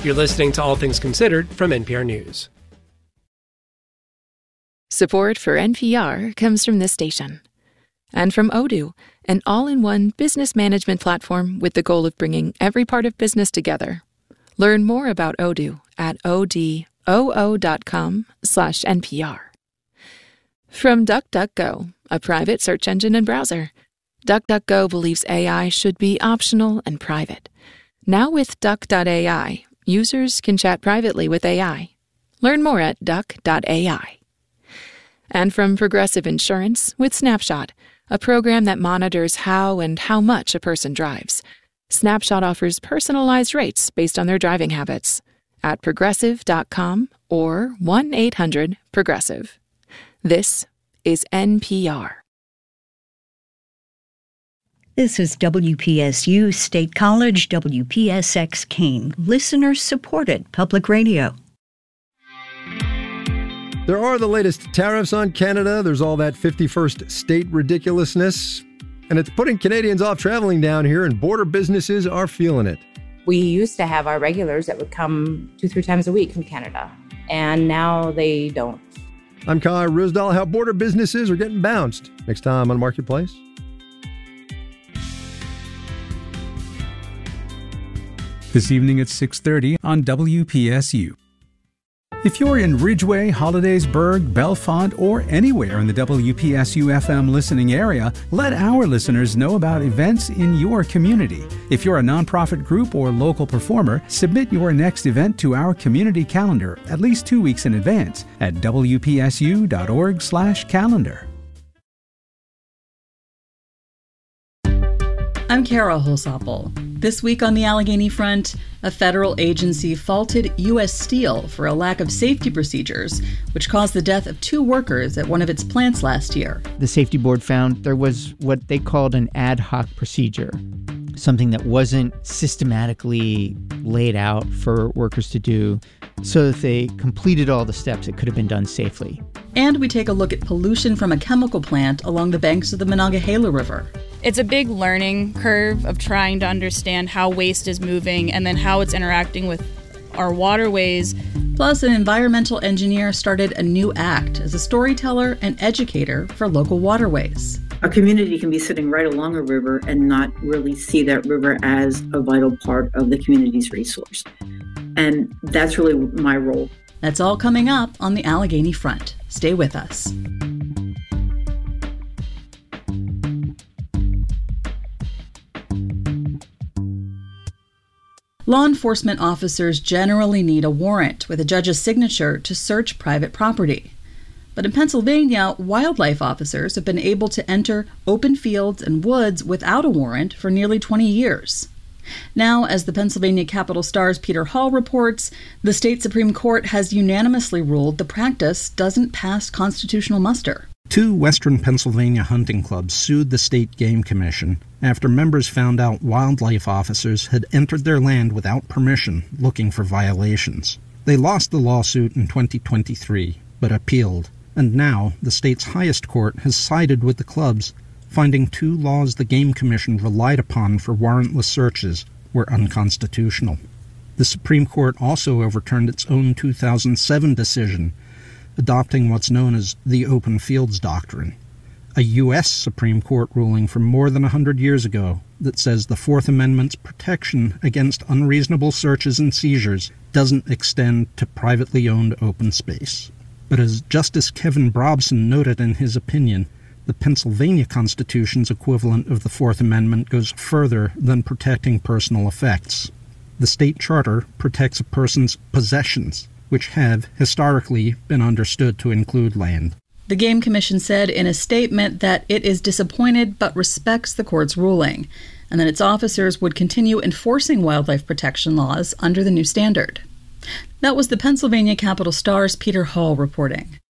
You're listening to All Things Considered from NPR News. Support for NPR comes from this station. And from Odoo, an all-in-one business management platform with the goal of bringing every part of business together. Learn more about Odoo at odoo.com/NPR. From DuckDuckGo, a private search engine and browser. DuckDuckGo believes AI should be optional and private. Now with Duck.ai, users can chat privately with AI. Learn more at duck.ai. And from Progressive Insurance with Snapshot, a program that monitors how and how much a person drives. Snapshot offers personalized rates based on their driving habits at progressive.com or 1-800-PROGRESSIVE. This is NPR. This is WPSU State College, WPSX Keene, listener-supported public radio. There are the latest tariffs on Canada. There's all that 51st state ridiculousness. And it's putting Canadians off traveling down here, and border businesses are feeling it. We used to have our regulars that would come 2-3 times a week from Canada, and now they don't. I'm Kai Ryssdal. How border businesses are getting bounced. Next time on Marketplace. This evening at 6:30 on WPSU. If you're in Ridgeway, Hollidaysburg, Bellefonte, or anywhere in the WPSU-FM listening area, let our listeners know about events in your community. If you're a nonprofit group or local performer, submit your next event to our community calendar at least 2 weeks in advance at wpsu.org/calendar. I'm Carol Holsopple. This week on the Allegheny front, a federal agency faulted U.S. Steel for a lack of safety procedures, which caused the death of 2 workers at one of its plants last year. The safety board found there was what they called an ad hoc procedure, something that wasn't systematically laid out for workers to do, so that they completed all the steps that could have been done safely. And we take a look at pollution from a chemical plant along the banks of the Monongahela River. It's a big learning curve of trying to understand how waste is moving and then how it's interacting with our waterways. Plus, an environmental engineer started a new act as a storyteller and educator for local waterways. A community can be sitting right along a river and not really see that river as a vital part of the community's resource. And that's really my role. That's all coming up on the Allegheny front. Stay with us. Law enforcement officers generally need a warrant with a judge's signature to search private property. But in Pennsylvania, wildlife officers have been able to enter open fields and woods without a warrant for nearly 20 years. Now, as the Pennsylvania Capital Star's Peter Hall reports, the state Supreme Court has unanimously ruled the practice doesn't pass constitutional muster. 2 Western Pennsylvania hunting clubs sued the State Game Commission after members found out wildlife officers had entered their land without permission, looking for violations. They lost the lawsuit in 2023, but appealed, and now the state's highest court has sided with the clubs, finding 2 laws the Game Commission relied upon for warrantless searches were unconstitutional. The Supreme Court also overturned its own 2007 decision, adopting what's known as the Open Fields Doctrine, a U.S. Supreme Court ruling from more than 100 years ago that says the Fourth Amendment's protection against unreasonable searches and seizures doesn't extend to privately owned open space. But as Justice Kevin Brobson noted in his opinion, the Pennsylvania Constitution's equivalent of the Fourth Amendment goes further than protecting personal effects. The state charter protects a person's possessions, which have historically been understood to include land. The Game Commission said in a statement that it is disappointed but respects the court's ruling, and that its officers would continue enforcing wildlife protection laws under the new standard. That was the Pennsylvania Capital Star's Peter Hall reporting.